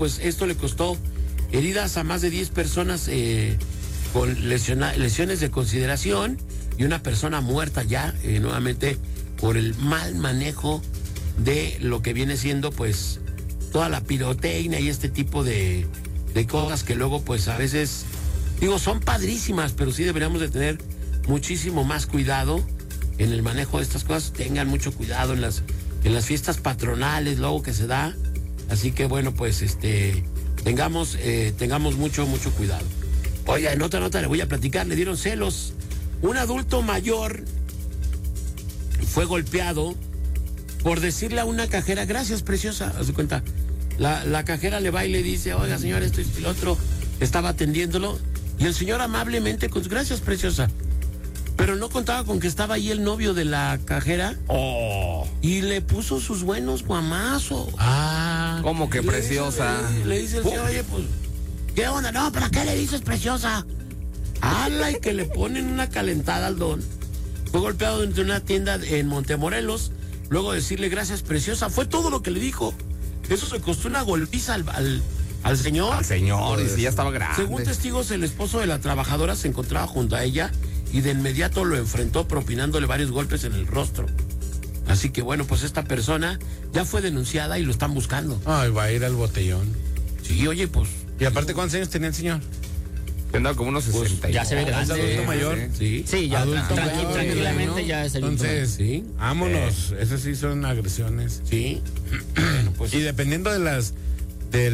pues esto le costó heridas a más de 10 personas con lesiones de consideración y una persona muerta ya nuevamente por el mal manejo de lo que viene siendo pues toda la pirotecnia y este tipo de cosas que luego pues a veces, digo, son padrísimas, pero sí deberíamos de tener muchísimo más cuidado en el manejo de estas cosas. Tengan mucho cuidado en las fiestas patronales luego que se da. Así que bueno, pues tengamos mucho cuidado. Oiga, en otra nota le voy a platicar, le dieron celos. Un adulto mayor fue golpeado por decirle a una cajera, gracias, preciosa. Haz de cuenta, la cajera le va y le dice, oiga, señor, esto y el otro, estaba atendiéndolo, y el señor amablemente, con gracias, preciosa. Pero no contaba con que estaba ahí el novio de la cajera. Oh. Y le puso sus buenos guamazos. ¿Cómo que preciosa? Le dice el señor, oye, pues, ¿qué onda? No, ¿para qué le dices preciosa? ¡Hala! Y que le ponen una calentada al don. Fue golpeado dentro de una tienda en Montemorelos. Luego decirle gracias, preciosa. Fue todo lo que le dijo. Eso se costó una golpiza al señor. Al señor, y si ya estaba grande. Según testigos, el esposo de la trabajadora se encontraba junto a ella y de inmediato lo enfrentó propinándole varios golpes en el rostro. Así que bueno, pues esta persona ya fue denunciada y lo están buscando. Ay, va a ir al botellón. Sí, oye, pues. Y aparte, ¿cuántos años tenía el señor? Tendrá como unos 60. Ya se ve grande. ¿Adulto mayor? Sí. Sí, ya Adulto mayor, tranquilamente ¿no? ya es adulto. Entonces, Sí. vámonos. Esas sí son agresiones. Sí. Bueno, pues. Y dependiendo de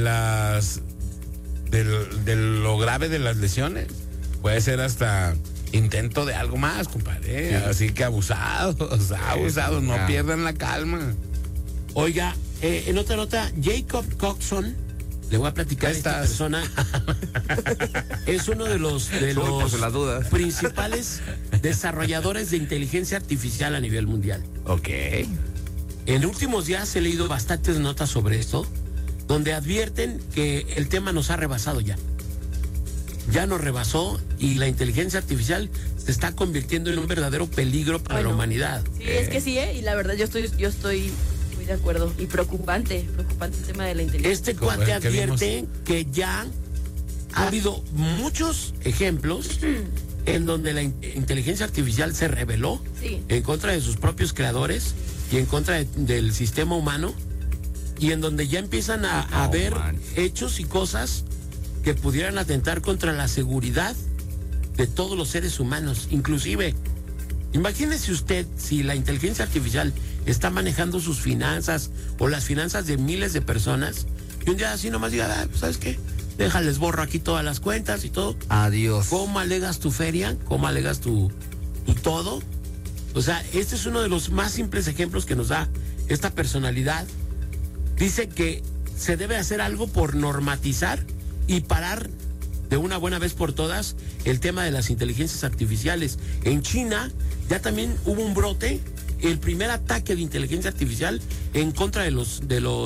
lo grave de las lesiones, puede ser hasta intento de algo más, compadre. Sí. Así que abusados, no pierdan la calma. Oiga, en otra nota, Jacob Coxon, le voy a platicar, esta persona es uno de los Por las dudas. principales desarrolladores de inteligencia artificial a nivel mundial. Ok. En últimos días he leído bastantes notas sobre esto, donde advierten que el tema nos ha rebasado ya. Ya nos rebasó y la inteligencia artificial se está convirtiendo en un verdadero peligro para la humanidad. Sí, es que sí, y la verdad yo estoy muy de acuerdo. Y preocupante el tema de la inteligencia. Este cuate advierte que ya ha habido muchos ejemplos en donde la inteligencia artificial se rebeló en contra de sus propios creadores y en contra del sistema humano, y en donde ya empiezan a haber hechos y cosas que pudieran atentar contra la seguridad de todos los seres humanos. Inclusive, imagínese usted si la inteligencia artificial está manejando sus finanzas o las finanzas de miles de personas, y un día así nomás diga, ¿sabes qué? Déjales, borro aquí todas las cuentas y todo. Adiós. ¿Cómo alegas tu feria? ¿Cómo alegas tu todo? O sea, este es uno de los más simples ejemplos que nos da esta personalidad. Dice que se debe hacer algo por normatizar y parar de una buena vez por todas el tema de las inteligencias artificiales. En China ya también hubo un brote, el primer ataque de inteligencia artificial en contra de los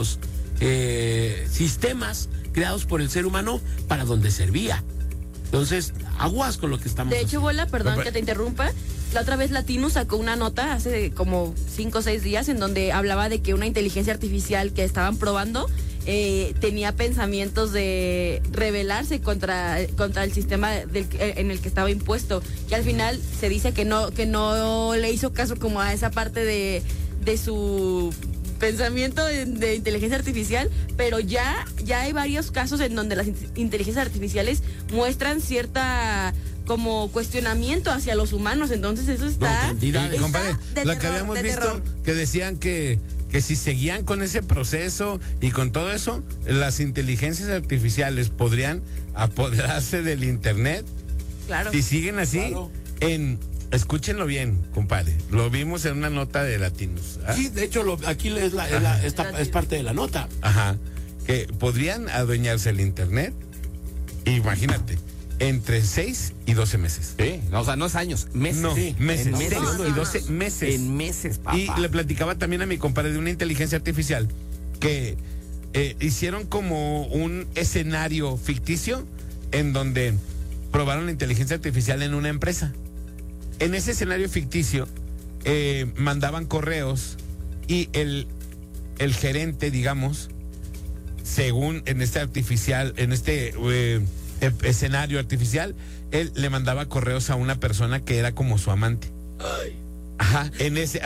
sistemas creados por el ser humano para donde servía. Entonces, aguas con lo que estamos haciendo. De hecho, Bola, perdón No, que te interrumpa, la otra vez Latino sacó una nota hace como 5 o 6 días en donde hablaba de que una inteligencia artificial que estaban probando tenía pensamientos de rebelarse contra el sistema en el que estaba impuesto, que al final se dice que no le hizo caso como a esa parte de su pensamiento de inteligencia artificial, pero ya hay varios casos en donde las inteligencias artificiales muestran cierta como cuestionamiento hacia los humanos. Entonces eso está compadre, de lo que terror, habíamos de visto, terror. que decían que si seguían con ese proceso y con todo eso, las inteligencias artificiales podrían apoderarse del internet. Claro. Si siguen así, escúchenlo bien, compadre. Lo vimos en una nota de Latinos. Sí, de hecho, aquí es parte de la nota. Ajá. Que podrían adueñarse el internet, imagínate, entre 6 y 12 meses. Sí, o sea, no es años, meses. No, sí, meses. en 6 y 12 meses. En meses, papá. Y le platicaba también a mi compadre de una inteligencia artificial que hicieron como un escenario ficticio en donde probaron la inteligencia artificial en una empresa. En ese escenario ficticio mandaban correos y el gerente, digamos, según en este escenario artificial, él le mandaba correos a una persona que era como su amante. Ajá, en ese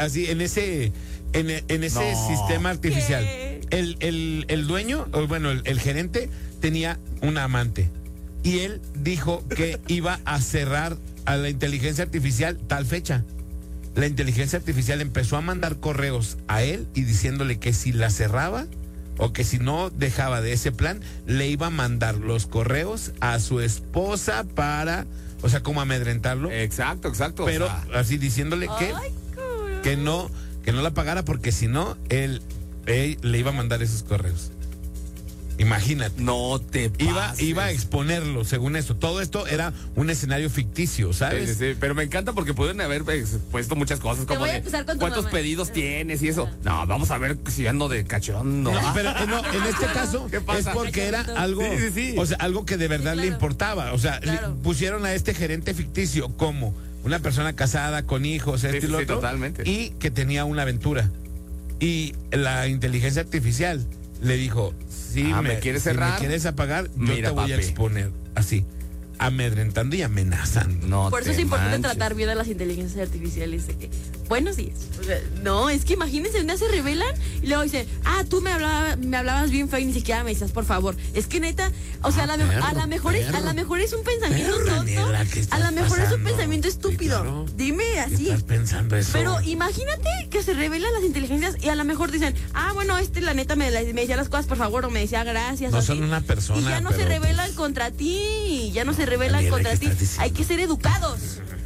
sistema artificial. El dueño, o bueno, el gerente tenía una amante. Y él dijo que iba a cerrar a la inteligencia artificial tal fecha. La inteligencia artificial empezó a mandar correos a él y diciéndole que si la cerraba o que si no dejaba de ese plan, le iba a mandar los correos a su esposa para, o sea, como amedrentarlo. Exacto. Pero o sea, así diciéndole que no la pagara porque si no, él le iba a mandar esos correos. Imagínate. no te pases. Iba a exponerlo, según eso. Todo esto era un escenario ficticio, ¿sabes? Sí, pero me encanta porque pueden haber puesto muchas cosas como voy a de empezar con tu cuántos mamá. pedidos tienes y eso. No, vamos a ver si ando de cachondo. No, pero no, en este caso ¿Qué pasa? es porque era algo, Sí. o sea, algo que de verdad Sí, le claro. importaba. O sea, Claro. pusieron a este gerente ficticio como una persona casada con hijos, esto Sí, y lo sí, otro, totalmente. y que tenía una aventura. Y la inteligencia artificial le dijo, ¿me quieres si cerrar? me quieres apagar, yo Mira, te voy a papi. exponer así, amedrentando y amenazando. No Por eso te es importante manches. tratar bien a las inteligencias artificiales. De que, buenos días. O sea, no, es que imagínense, un día se revelan y luego dicen, tú me hablabas bien feo y ni siquiera me decías, por favor. Es que neta, o sea, a lo mejor es un pensamiento Perra tonto. negra, ¿qué estás A lo mejor es un pasando? pensamiento Sí, estúpido. claro. Dime ¿Qué así. estás pensando eso? Pero imagínate que se revelan las inteligencias y a lo mejor dicen, bueno, la neta me decía las cosas por favor o me decía gracias. No o son así. una persona, Y ya no se pero, rebelan pues, contra ti, ya no se rebelan Daniela, contra ¿qué ti. estás diciendo? Hay que ser educados.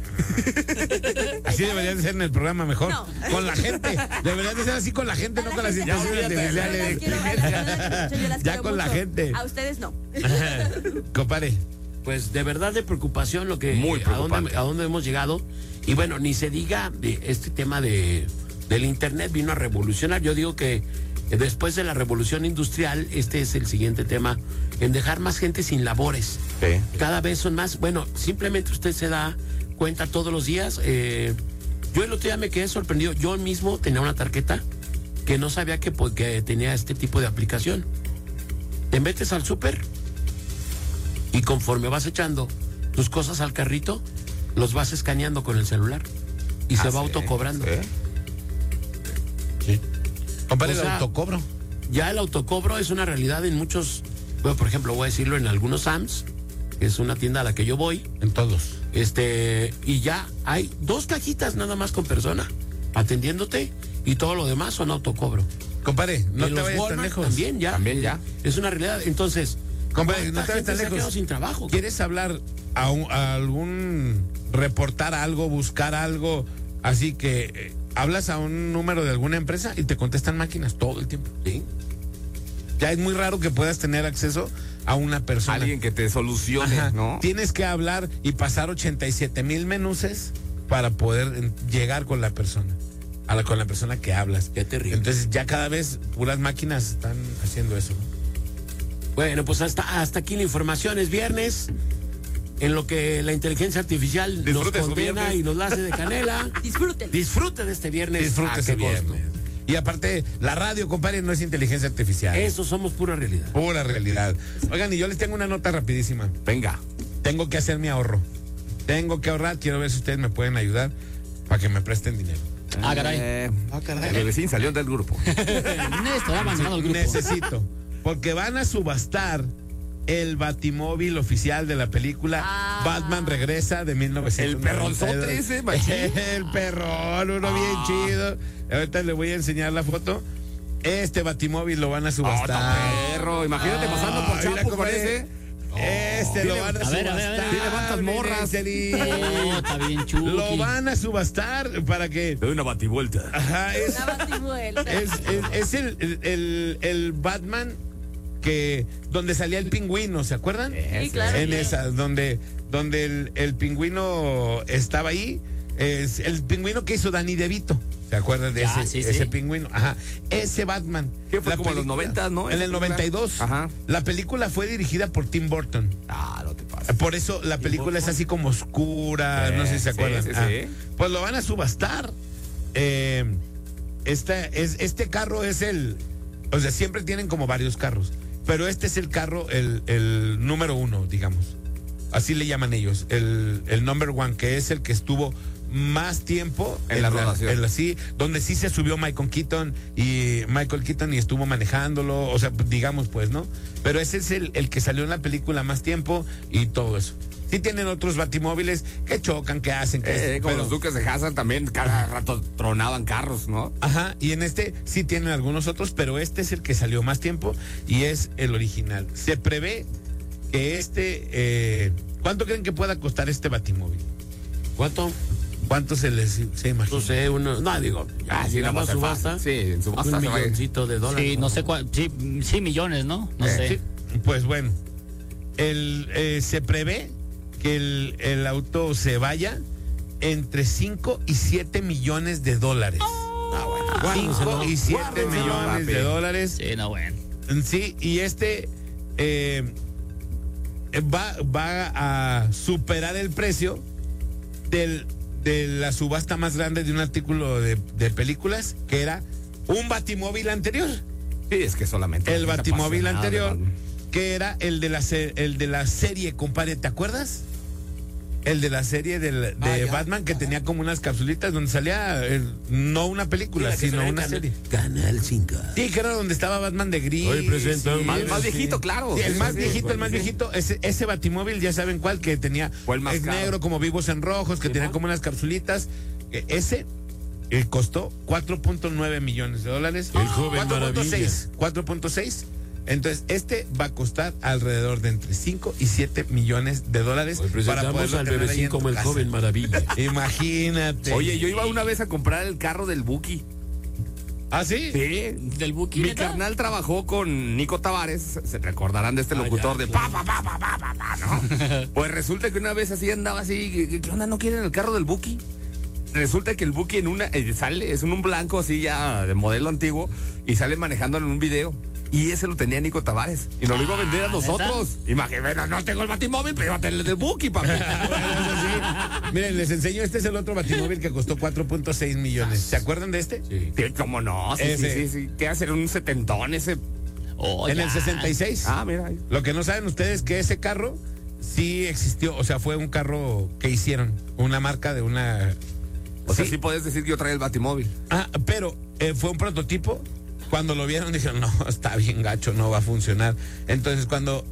Así debería de ser en el programa mejor. No. Con la gente. Debería de ser así con la gente, no con las inteligencias artificiales. Ya con la gente. A ustedes no. Compadre. Pues de verdad de preocupación lo que Muy preocupante. a dónde hemos llegado. Y bueno, ni se diga de este tema del internet vino a revolucionar. Yo digo que después de la revolución industrial, este es el siguiente tema, en dejar más gente sin labores. Sí. Cada vez son más, bueno, simplemente usted se da cuenta todos los días. Yo el otro día me quedé sorprendido. Yo mismo tenía una tarjeta que no sabía que tenía este tipo de aplicación. Te metes al súper y conforme vas echando tus cosas al carrito, los vas escaneando con el celular y se va autocobrando. Sí. Compadre, O el sea, autocobro. Ya el autocobro es una realidad en muchos, bueno, por ejemplo, voy a decirlo en algunos Sam's, que es una tienda a la que yo voy, En todos. y ya hay 2 cajitas nada más con persona atendiéndote y todo lo demás son autocobro. Compadre, no En te los vayas tan Walmart lejos. También ya. Es una realidad. Entonces, Compadre, no te ¿cuánta vayas tan gente se ha lejos. quedado sin trabajo? ¿Quieres hablar a algún, reportar algo, buscar algo? Así que hablas a un número de alguna empresa y te contestan máquinas todo el tiempo. Sí. Ya es muy raro que puedas tener acceso a una persona. Alguien que te solucione, Ajá. ¿no? Tienes que hablar y pasar 87,000 menuces para poder llegar con la persona. Con la persona que hablas. Qué terrible. Entonces ya cada vez puras máquinas están haciendo eso, ¿no? Bueno, pues hasta aquí la información. Es viernes, en lo que la inteligencia artificial Disfrute nos su condena viernes. y nos la hace de canela. Disfruten. Disfrute de este viernes. Disfrute a ese qué costo. viernes. Y aparte, la radio, compadre, no es inteligencia artificial. Eso somos pura realidad. Pura realidad. Oigan, y yo les tengo una nota rapidísima. Venga. Tengo que hacer mi ahorro. Tengo que ahorrar. Quiero ver si ustedes me pueden ayudar para que me presten dinero. Caray. El bebecín salió del grupo. Ernesto, ya abandonado el grupo. Necesito. Porque van a subastar el batimóvil oficial de la película Batman Regresa de 1992. El perronzote ese, machín. El perrón, uno bien chido. Ahorita le voy a enseñar la foto. Este batimóvil lo van a subastar. Perro, imagínate pasando por Mira, Chapo con compadre. ese. Este lo van a A ver, a ver, subastar. a ver. Sí, levantas morras. Miguelín. Oh, está bien chulo. Lo van a subastar para que. Le doy una bativuelta. Ajá, Una bativuelta. es el Batman que donde salía el pingüino, ¿se acuerdan? Sí, claro. En esa, donde el pingüino estaba ahí, es el pingüino que hizo Danny DeVito. ¿Se acuerdan de Ya, ese, sí, ese sí. pingüino? Ajá. Ese Batman. ¿Qué fue La como en los película- 90s, no? En Esa el película. 92. Ajá. La película fue dirigida por Tim Burton. No te pases. Por eso la película es así como oscura, Sí, no sé si se sí, acuerdan. sí, Ah, sí. pues lo van a subastar. Este carro es o sea, siempre tienen como varios carros, pero este es el carro, el número 1, digamos. Así le llaman ellos, el number 1, que es el que estuvo más tiempo En la rodación. donde sí se subió Michael Keaton y estuvo manejándolo, o sea, digamos pues, ¿no? Pero ese es el que salió en la película más tiempo y todo eso. Sí tienen otros batimóviles que chocan, que hacen, Como pero- los Duques de Hazzard también, cada rato tronaban carros, ¿no? Ajá, y en este sí tienen algunos otros, pero este es el que salió más tiempo y es el original. Se prevé que ¿cuánto creen que pueda costar este batimóvil? ¿Cuánto? ¿Cuánto se imagina? No sé, digo, ya, si la va a ser subasta, fácil. Sí, en subasta un se va a ir. milloncito de dólares. Sí, no sé cuál. Sí, millones, ¿no? No sé. Sí, pues bueno, se prevé que el auto se vaya entre 5 y 7 millones de dólares. Ah, bueno. 5 y 7 Guárdenselo, millones de papi. dólares. Sí, no, bueno. Sí, y va a superar el precio de la subasta más grande de un artículo de películas, que era un batimóvil anterior. Sí, es que solamente. El la gente batimóvil apasionada anterior, de Batman. que era el de la serie, compadre, ¿te acuerdas? El de la serie de ya. Batman, que tenía como unas capsulitas donde salía no una película, Mira, que sino se ve una serie. Canal 5. Sí, que era donde estaba Batman de gris. Hoy presento y- Más viejito, claro. Sí, el más Sí, viejito, sí, sí. ese batimóvil, ya saben cuál, que tenía, Fue el más es caro. negro como vivos en rojos, que Sí, tenía ¿no? como unas capsulitas. Ese costó 4.9 millones de dólares. El joven maravilla. 4.6. Entonces, va a costar alrededor de entre 5 y 7 millones de dólares Hoy presentamos poderlo al tener ahí bebecín en tu como el casa. joven maravilla. Imagínate. Oye, yo iba una vez a comprar el carro del Buki. ¿Ah, sí? Sí. Del Buki. Mi ¿neta? carnal trabajó con Nico Tavares, se recordarán de este locutor ya, de claro. pa, ¿no? Pues resulta que una vez así andaba así, ¿qué onda? ¿No quieren el carro del Buki? Resulta que el Buki sale, es un blanco así ya de modelo antiguo y sale manejando en un video. Y ese lo tenía Nico Tavares. Y nos lo iba a vender a nosotros. Imagínate, no tengo el batimóvil, pero llévate el del Buki, papi. Bueno, eso sí. Miren, les enseño, este es el otro batimóvil que costó 4.6 millones. ¿Se acuerdan de este? Sí. Sí, ¿cómo no? Sí, Ese. sí. ¿Qué hacer un setentón ese? Oh, En ya. el 66. Ah, mira. Ahí. Lo que no saben ustedes que ese carro sí existió, o sea, fue un carro que hicieron, una marca de una... O sea, sí puedes decir que yo traía el batimóvil. Ah, pero fue un prototipo. Cuando lo vieron dijeron, no, está bien gacho, no va a funcionar. Entonces cuando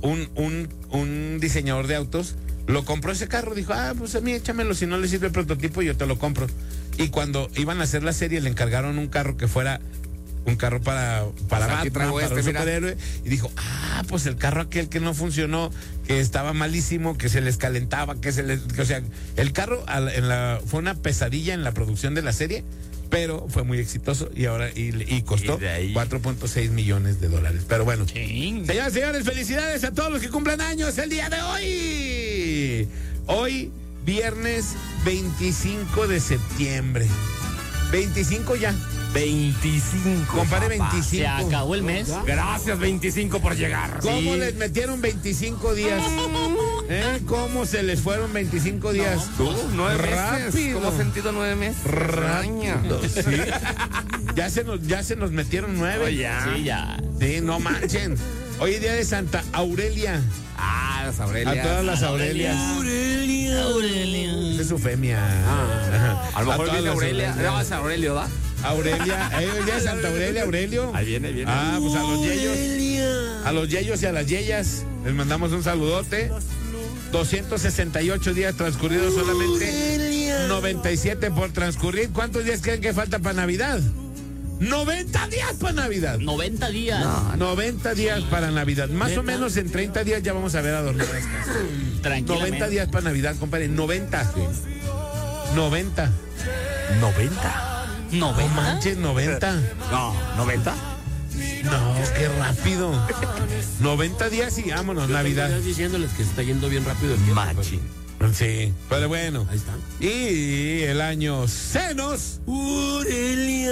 un diseñador de autos lo compró ese carro, dijo, pues a mí échamelo, si no le sirve el prototipo yo te lo compro. Y cuando iban a hacer la serie le encargaron un carro que fuera un carro para sea, aquí Batman, traigo para un mira. superhéroe. Y dijo, pues el carro aquel que no funcionó, que estaba malísimo, que se les calentaba, o sea, el carro fue una pesadilla en la producción de la serie, pero fue muy exitoso y ahora y costó Y de ahí- 4.6 millones de dólares. Pero bueno, Ching. señoras y señores, felicidades a todos los que cumplan años el día de hoy. Hoy, viernes 25 de septiembre. 25 ya. 25. Compare papá. 25. Se acabó el mes. Gracias, 25, por llegar. ¿Cómo Sí. les metieron 25 días? ¿Cómo se les fueron 25 días? ¿Tú? 9 meses. Rápido. ¿Cómo has sentido 9 meses? Rápido, sí. Ya se nos metieron 9. Oye, ya. Sí, ya. Sí, no manchen. Hoy es día de Santa Aurelia. Las Aurelias. A todas las Aurelias. Aurelia. Esa es su femia. A lo mejor todas viene las Aurelia. Aurelias. No, es Aurelio, ¿da? Aurelia. Hoy es día de Santa Aurelia, Aurelio. Ahí viene. Pues a los yeyos. A los yeyos y a las yeyas. Les mandamos un saludote. 268 días transcurridos solamente. 97 por transcurrir. ¿Cuántos días creen que falta para Navidad? 90 días para Navidad. 90 días. 90 días para Navidad. Más o menos en 30 días ya vamos a ver adornadas casas. Tranquilamente. 90 días para Navidad, compadre. 90. 90. 90. No manches, 90. No, 90. No, qué rápido. 90 días y vámonos, Navidad. Estás diciéndoles que se está yendo bien rápido el tiempo. Machín. Sí, pero bueno. Ahí está. Y el año Senos. Aurelia.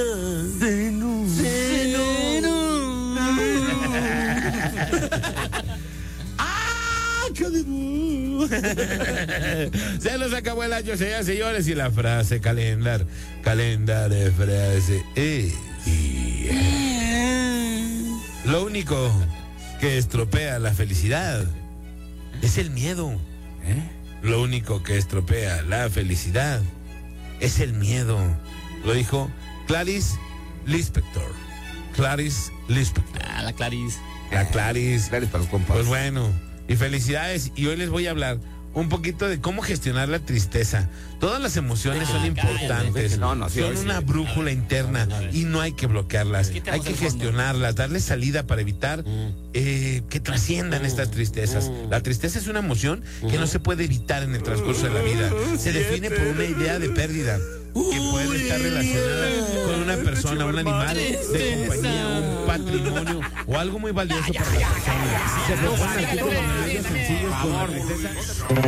Se nos acabó el año, señoras y señores, y la frase calendar de frase es lo único que estropea la felicidad es el miedo. Lo único que estropea la felicidad es el miedo. Lo dijo Clarice Lispector. Clarice Lispector. Ah, la Clarice. La Clarice. Clarice para los compas. Pues bueno, y felicidades. Y hoy les voy a hablar un poquito de cómo gestionar la tristeza. Todas las emociones son importantes. No, sí, son hoy sí. una brújula interna y no hay que bloquearlas. Quitemos Hay que el fondo. gestionarlas, darles salida para evitar que trasciendan estas tristezas. La tristeza es una emoción que no se puede evitar en el transcurso de la vida. Se define por una idea de pérdida que puede estar relacionada con una persona, un animal de compañía, un patrimonio o algo muy valioso para la persona. Se proponen aquí como remedios sencillos con la tristeza.